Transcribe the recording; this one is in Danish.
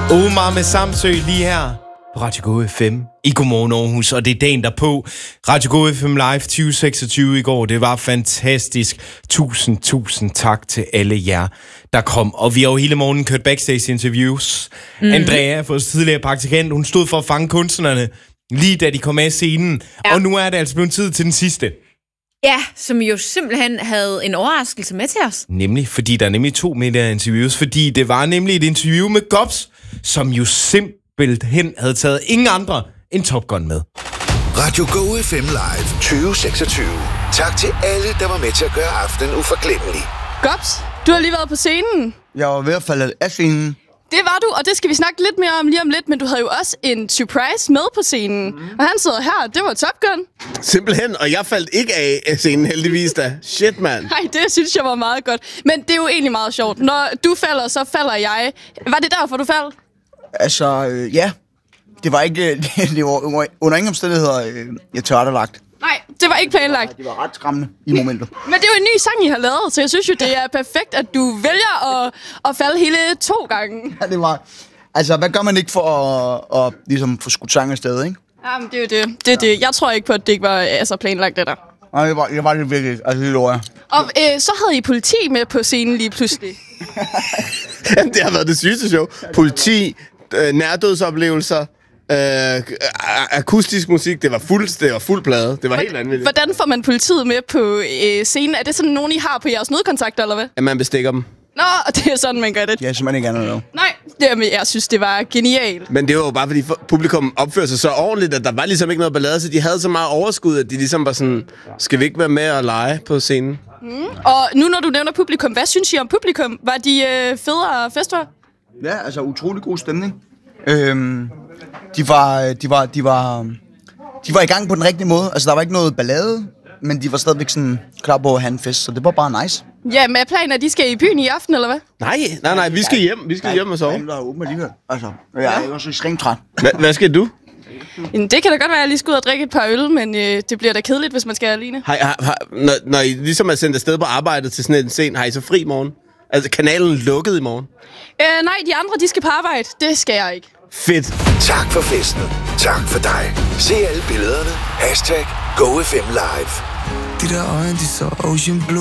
Omar med Samsø lige her på Radio Go FM i Godmorgen Aarhus, og det er dagen derpå. Radio Go FM Live 2026 i går, det var fantastisk. Tusind tak til alle jer, der kom. Og vi har jo hele morgenen kørt backstage-interviews. Andrea, vores tidligere praktikant, hun stod for at fange kunstnerne, lige da de kom af scenen. Ja. Og nu er det altså blevet tid til den sidste. Ja, som jo simpelthen havde en overraskelse med til os. Nemlig, fordi der er nemlig 2 med der interviews, fordi det var nemlig et interview med Gobs, som jo simpelthen havde taget ingen andre end Top Gun med. Radio Go FM Live 2026. Tak til alle, der var med til at gøre aftenen uforglemmelig. Gobs, du har lige været på scenen. Jeg var ved at falde af scenen. Det var du, og det skal vi snakke lidt mere om lige om lidt, men du havde jo også en surprise med på scenen. Og han sidder her, det var Top Gun. Simpelthen, og jeg faldt ikke af scenen heldigvis da. Shit, mand. Nej, det synes jeg var meget godt. Men det er jo egentlig meget sjovt. Når du falder, så falder jeg. Var det derfor, du faldt? Altså, ja. Det var ikke... det var under ingen omstændigheder jeg tilrettelagt. Nej, det var ikke planlagt. Det var ret skræmmende i momentet. Men det er jo en ny sang, I har lavet, så jeg synes jo, det er perfekt, at du vælger at falde hele 2 gange. Ja, det var... Altså, hvad gør man ikke for at ligesom få skudt sang afsted, ikke? Jamen, det er jo det. Det er det. Jeg tror ikke på, at det ikke var planlagt, det der. Nej, det var det virkelig. Altså, det lover jeg. Og så havde I politi med på scenen lige pludselig. Jamen, det har været det sygeste show. Politi, nærdødsoplevelser, akustisk musik, det var fuld plade. Det var helt vanvittigt. Hvordan får man politiet med på scenen? Er det sådan nogen, I har på jeres nødkontakter, eller hvad? At man bestikker dem. Nå, det er sådan, man gør det. Ja, simpelthen ikke andet noget. Nej, jeg synes, det var genialt. Men det var jo bare, fordi publikum opførte sig så ordentligt, at der var ligesom ikke noget ballade, så de havde så meget overskud, at de ligesom var sådan, skal vi ikke være med at lege på scenen? Og nu, når du nævner publikum, hvad synes I om publikum? Var de federe fester? Ja, altså, utrolig god stemning. De var i gang på den rigtige måde. Altså, der var ikke noget ballade, men de var stadigvæk sådan klar på at have en fest, så det var bare nice. Ja, men er planen, at de skal i byen i aften, eller hvad? Nej, vi skal hjem. Vi skal hjem og sove. Der er åbent alligevel. Altså, jeg er også ekstremt træt. Hvad skal du? Det kan da godt være, at jeg lige skal ud og drikke et par øl, men det bliver da kedeligt, hvis man skal alene. Når I ligesom er sendt afsted på arbejdet til sådan en scene, har I så fri i morgen? Altså, kanalen lukket i morgen? Nej, de andre, de skal på arbejde. Det skal jeg ikke. Fedt. Tak for festen. Tak for dig. Se alle billederne. #GoFM Live. De der øjne, de så Ocean Blue.